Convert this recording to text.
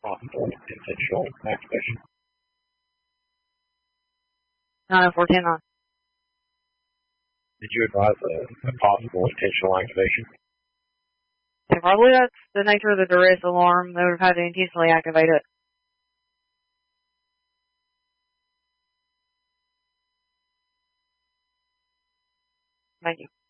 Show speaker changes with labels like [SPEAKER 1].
[SPEAKER 1] possible intentional activation.
[SPEAKER 2] 90410 on.
[SPEAKER 1] Did you advise a possible intentional activation?
[SPEAKER 2] So probably that's the nature of the duress alarm. They would have had to intentionally activate it. Thank you.